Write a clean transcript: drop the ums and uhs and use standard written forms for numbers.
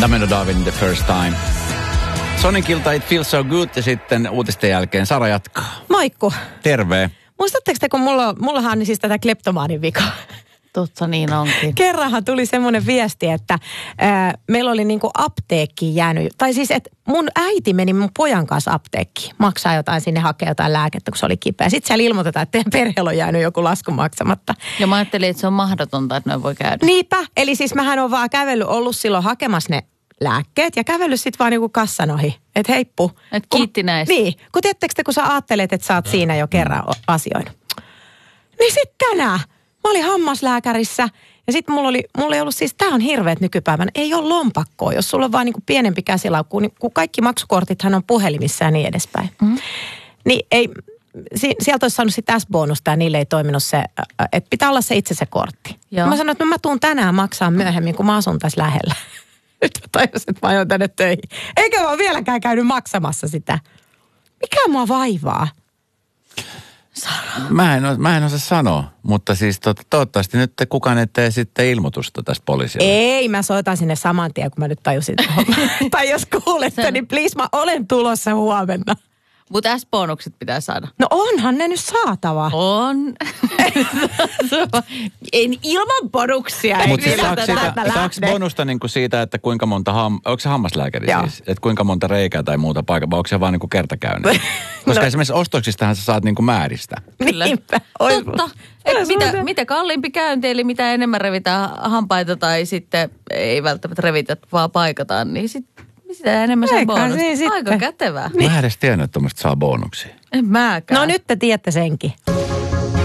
Dameno Darwin The First Time. Sonicilta It Feels So Good ja sitten uutisten jälkeen Sara jatkaa. Moikku. Terve. Muistatteko te, kun mullahan on siis tätä kleptomaanin vikaa? Totta, niin onkin. Kerranhan tuli semmoinen viesti, että meillä oli niinku apteekkiin jäänyt, tai siis että mun äiti meni mun pojan kanssa apteekkiin, maksaa jotain sinne, hakea jotain lääkettä, kun se oli kipeä. Sitten siellä ilmoitetaan, että teidän perheellä on jäänyt joku lasku maksamatta. Ja mä ajattelin, että se on mahdotonta, että noin voi käydä. Niinpä, eli siis mähän on vaan ollut silloin hakemassa ne lääkkeet ja kävellyt sitten vaan niinku kassan ohi. Että heippu. Et kiitti näistä. Niin, kun tiedättekö te, kun sä ajattelet, että sä oot siinä jo kerran asioinut. Niin sitten tänään mä olin hammaslääkärissä ja sitten mulla ei ollut siis, tää on hirveet nykypäivänä, ei ole lompakkoa, jos sulla on vaan niinku pienempi käsilaukku, niin kun kaikki maksukortithan on puhelimissa ja niin edespäin. Mm-hmm. Niin ei, sieltä olisi saanut sitten S-bonusta ja niille ei toiminut se, että pitää olla se itse se kortti. Joo. Mä sanoin, että mä tuun tänään maksaa myöhemmin, kun mä asun tässä lähellä. Nyt mä tajusin, että mä ajoin tänne töihin. Eikä mä ole vieläkään käynyt maksamassa sitä. Mikä mua vaivaa? Mä en osaa sanoa, mutta siis toivottavasti nyt kukaan ei tee sitten ilmoitusta tästä poliisille. Ei, mä soitan sinne saman tien, kun mä nyt tajusin. Tai jos kuulette, niin please, mä olen tulossa huomenna. Mutta S-bonukset pitää saada. No onhan ne nyt saatava. On. En ilman bonuksia. Mutta saako bonusta niinku siitä, että kuinka monta, onko se hammaslääkäri siis? Että kuinka monta reikää tai muuta paikkaa, vai onko se vaan niinku kertakäynnin? Koska esimerkiksi ostoksistahan sä saat niinku määristä. Niinpä. Totta. Mitä kalliimpi käynti, eli mitä enemmän revitään hampaita tai sitten ei välttämättä revitä, vaan paikataan, niin sitten sitä enemmän saa bonusta. Aika kätevää. Mä en edes tiennyt, että tuommoista saa bonuksia. En mäkään. No nyt te tiedätte senkin.